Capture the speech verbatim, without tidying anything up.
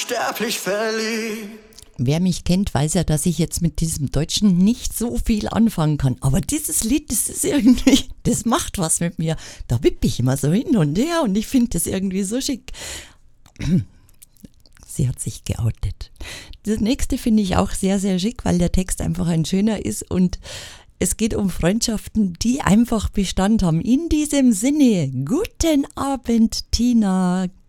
unsterblich verliebt. Wer mich kennt, weiß ja, dass ich jetzt mit diesem Deutschen nicht so viel anfangen kann. Aber dieses Lied, das ist irgendwie, das macht was mit mir. Da wippe ich immer so hin und her und ich finde das irgendwie so schick. Sie hat sich geoutet. Das nächste finde ich auch sehr, sehr schick, weil der Text einfach ein schöner ist und es geht um Freundschaften, die einfach Bestand haben. In diesem Sinne, guten Abend, Tina.